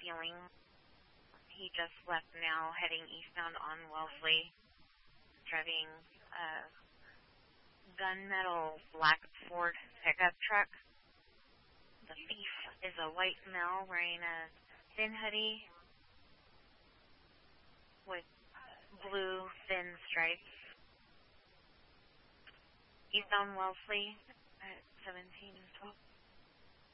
healing. He just left now, heading eastbound on Wellesley, driving a gunmetal black Ford pickup truck. The thief is a white male wearing a thin hoodie with blue thin stripes. Eastbound Wellesley at 17 and 12.